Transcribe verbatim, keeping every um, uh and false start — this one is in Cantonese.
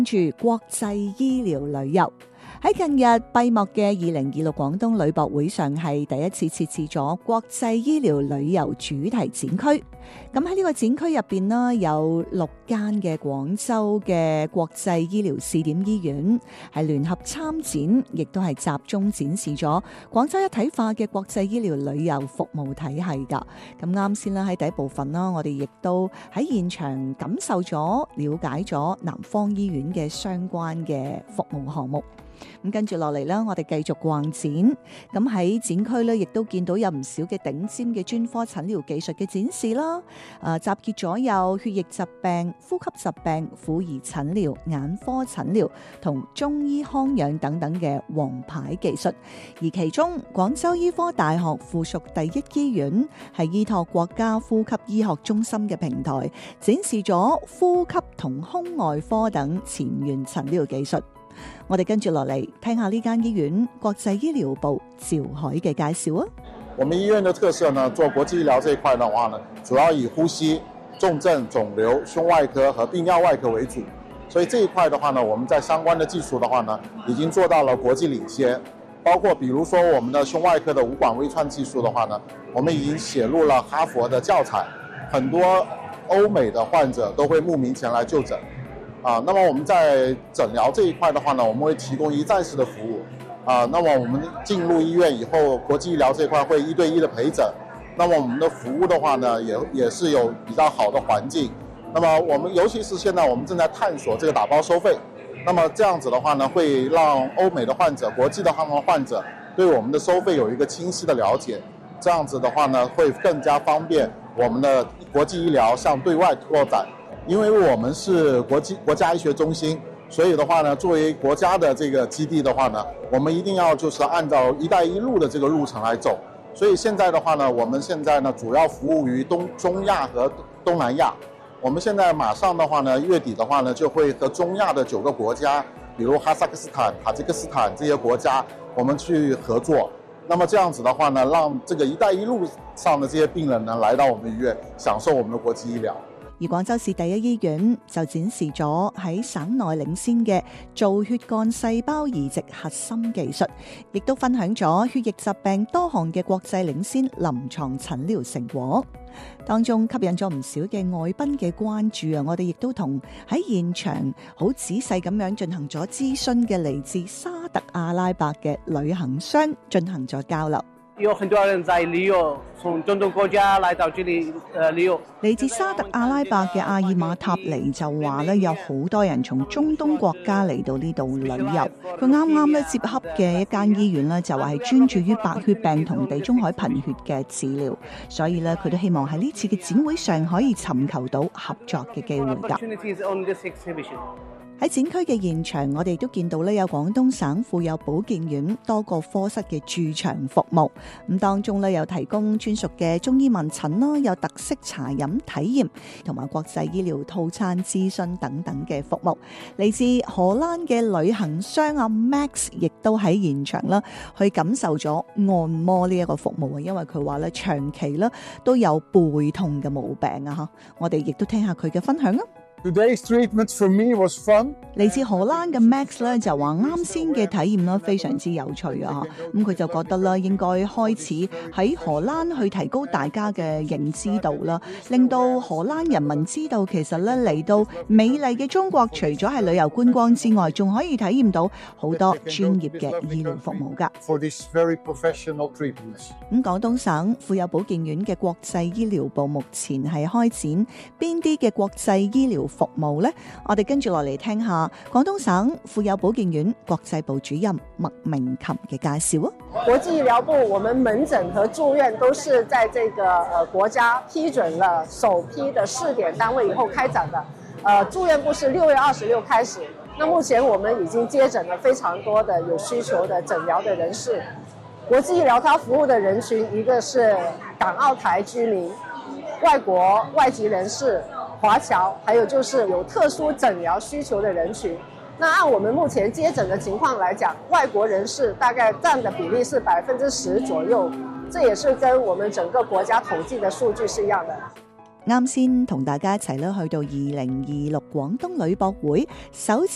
住國際醫療旅遊。喺近日閉幕嘅二零二六廣東旅博會上，係第一次設置咗國際醫療旅遊主題展區。咁喺呢個展區入邊呢，有六間嘅廣州嘅國際醫療試點醫院係聯合參展，亦都係集中展示咗廣州一體化嘅國際醫療旅遊服務體系㗎。咁啱先啦，喺第一部分啦，我哋亦都喺現場感受咗、了解咗南方醫院嘅相關嘅服務項目。咁跟住落嚟啦，我哋繼續逛展。咁喺展區咧，亦都見到有唔少嘅頂尖嘅專科診療技術嘅展示啦。誒、呃，集結咗有血液疾病、呼吸疾病、婦兒診療、眼科診療同中醫康養等等嘅王牌技術。而其中，廣州醫科大學附屬第一醫院係依託國家呼吸醫學中心嘅平台，展示咗呼吸同胸外科等前沿診療技術。我哋跟住落嚟聽下呢間醫院國際醫療部趙海嘅介紹啊。 我們醫院的特色呢，做國際醫療這一塊的話呢，主要以呼吸、重症、腫瘤、胸外科和泌尿外科為主。所以這一塊的話呢，我們在相關的技術的話呢，已經做到了國際領先。包括比如說我們的胸外科的無管微創技術的話呢，我們已經寫入了哈佛的教材，很多歐美的患者都會慕名前來就診。啊，那麼我們在診療這一塊的話呢，我們會提供一站式的服務。啊，那麼我們進入醫院以後，國際醫療這一塊會一對一的陪診。那麼我們的服務的話呢，也也是有比較好的環境。那麼我們尤其是現在我們正在探索這個打包收費。那麼這樣子的話呢，會讓歐美的患者、國際的患者對我們的收費有一個清晰的了解。這樣子的話呢，會更加方便我們的國際醫療向對外拓展。因為我們是國際國家醫學中心，所以的話呢，作為國家的這個基地的話呢，我們一定要就是按照一帶一路的這個路程來走。所以現在的話呢，我們現在呢主要服務於東中亞和東南亞。我們現在馬上的話呢，月底的話呢，就會和中亞的九個國家，比如哈薩克斯坦、塔吉克斯坦這些國家，我們去合作。那麼這樣子的話呢，讓這個一帶一路上的這些病人呢，來到我們醫院，享受我們的國際醫療。 而廣州市第一醫院就展示咗喺省內領先嘅造血幹細胞移植核心技術，亦都分享咗血液疾病多項嘅國際領先臨床診療成果。當中吸引咗唔少嘅外賓嘅關注啊！我哋亦都同喺現場好仔細咁樣進行咗諮詢嘅嚟自沙特阿拉伯嘅旅行商進行咗交流。 有很多人在旅遊，從中東國家來到這裡呃旅遊。 嚟自沙特阿拉伯嘅阿爾馬塔尼就話咧，有好多人從中東國家嚟到呢度旅遊。佢啱啱咧接洽嘅一間醫院咧，就話係專注於白血病同地中海貧血嘅治療，所以咧佢都希望喺呢次嘅展會上可以尋求到合作嘅機會㗎。喺展區嘅現場，我哋都見到咧有廣東省婦幼保健院多個科室嘅駐場服務，咁當中咧有提供專屬嘅中醫問診啦，有特色茶飲體驗，同埋國際醫療套餐諮詢等等嘅服務。嚟自荷蘭嘅旅行商阿 Max 亦都喺現場啦，去感受咗按摩呢一個服務啊，因為佢話咧長期咧都有背痛嘅毛病啊，吓，我哋亦都聽下佢嘅分享啊。 Today's treatment for me was fun. 嚟自荷蘭嘅 Max 咧就話啱先嘅體驗咧非常之有趣啊！咁佢就覺得咧應該開始喺荷蘭去提高大家嘅認知度啦，令到荷蘭人民知道其實咧嚟到美麗嘅中國，除咗係旅遊觀光之外，仲可以體驗到好多專業嘅醫療服務㗎。 For this very professional treatments. 咁廣東省婦幼保健院嘅國際醫療部目前係開展邊啲嘅國際醫療服務呢？我哋跟住落嚟聽下廣東省婦幼保健院國際部主任麥明琴嘅介紹啊。 國際醫療部，我們門診和住院都是在這個呃國家批准了首批的試點單位以後開展的。呃，住院部是六月二十六開始。那目前我們已經接診了非常多的有需求的診療的人士。國際醫療它服務的人群，一個是港澳台居民、外國外籍人士、華僑，還有就是有特殊診療需求的人群。那按我們目前接診的情況來講，外國人士大概佔的比例是百分之十左右，這也是跟我們整個國家統計的數據是一樣的。 啱先同大家一齊咧去到二零二六廣東旅博會首次